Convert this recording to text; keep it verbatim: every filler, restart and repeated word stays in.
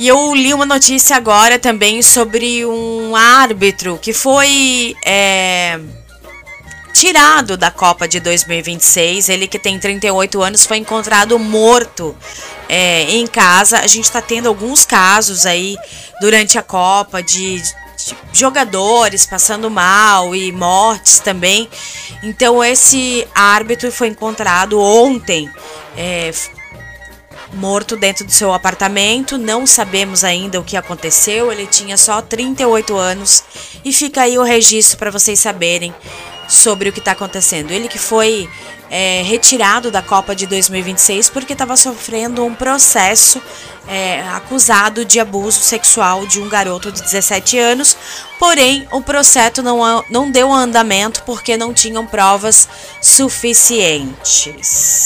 E eu li uma notícia agora também sobre um árbitro que foi é, tirado da Copa de dois mil e vinte e seis. Ele, que tem trinta e oito anos, foi encontrado morto é, em casa. A gente está tendo alguns casos aí durante a Copa de, de jogadores passando mal e mortes também. Então esse árbitro foi encontrado ontem é, morto dentro do seu apartamento. Não sabemos ainda o que aconteceu. Ele tinha só trinta e oito anos e fica aí o registro para vocês saberem sobre o que está acontecendo. Ele que foi é, retirado da Copa de dois mil e vinte e seis porque estava sofrendo um processo é, acusado de abuso sexual de um garoto de dezessete anos, porém o processo não, não deu andamento porque não tinham provas suficientes.